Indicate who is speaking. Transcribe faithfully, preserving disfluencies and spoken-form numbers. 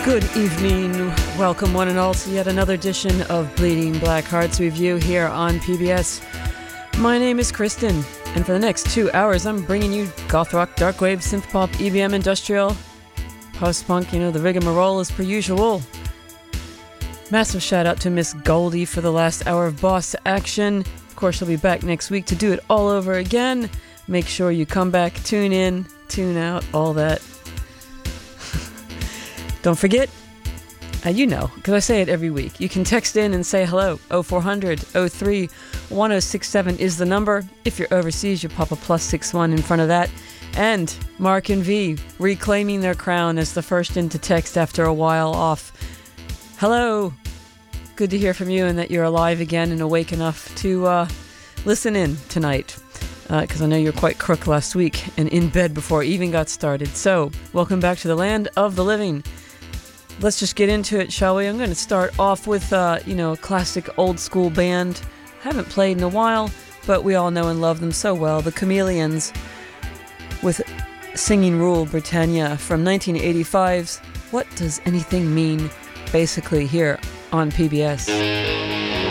Speaker 1: Good evening. Welcome one and all to yet another edition of Bleeding Black Hearts Review here on P B S. My name is Kristen, and for the next two hours I'm bringing you goth rock, dark wave, synth pop, E B M, industrial, post-punk, you know, the rigmarole as per usual. Massive shout out to Miss Goldie for the last hour of boss action. Of course, she'll be back next week to do it all over again. Make sure you come back, tune in, tune out, all that. Don't forget, uh, you know, because I say it every week, you can text in and say hello. oh four hundred, oh three, one oh six seven is the number. If you're overseas, you pop a plus six one in front of that. And Mark and V reclaiming their crown as the first in to text after a while off. Hello. Good to hear from you and that you're alive again and awake enough to uh, listen in tonight. Because uh, I know you were quite crook last week and in bed before it even got started. So, welcome back to the land of the living. Let's just get into it, shall we? I'm going to start off with, uh, you know, a classic old school band. Haven't played in a while, but we all know and love them so well. The Chameleons with Singing Rule Britannia from nineteen eighty-five's What Does Anything Mean? Basically here on P B S.